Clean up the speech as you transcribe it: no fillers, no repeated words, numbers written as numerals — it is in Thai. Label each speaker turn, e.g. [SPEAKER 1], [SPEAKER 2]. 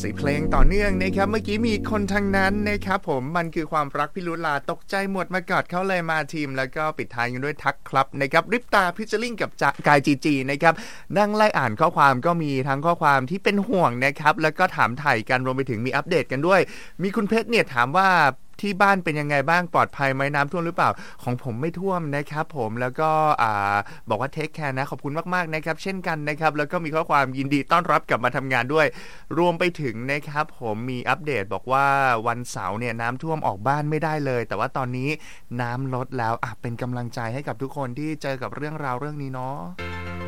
[SPEAKER 1] สีเพลงต่อเนื่องนะครับเมื่อกี้มีคนทางนั้นนะครับผมมันคือความรักพิรุณลาตกใจหมดมากอดเขาเลยมาทีมแล้วก็ปิดท้ายกันด้วยทักครับนะครับริปตาพิชเชอร์ลิงกับกายจีนะครับนั่งไล่อ่านข้อความก็มีทั้งข้อความที่เป็นห่วงนะครับแล้วก็ถามไถ่กันรวมไปถึงมีอัปเดตกันด้วยมีคุณเพชรเนี่ยถามว่าที่บ้านเป็นยังไงบ้างปลอดภัยไหมน้ำท่วมหรือเปล่าของผมไม่ท่วมนะครับผมแล้วก็บอกว่าเทคแคร์นะขอบคุณมากๆนะครับเช่นกันนะครับแล้วก็มีข้อความยินดีต้อนรับกลับมาทำงานด้วยรวมไปถึงนะครับผมมีอัปเดตบอกว่าวันเสาร์เนี่ยน้ำท่วมออกบ้านไม่ได้เลยแต่ว่าตอนนี้น้ำลดแล้วเป็นกำลังใจให้กับทุกคนที่เจอกับเรื่องราวเรื่องนี้เนาะ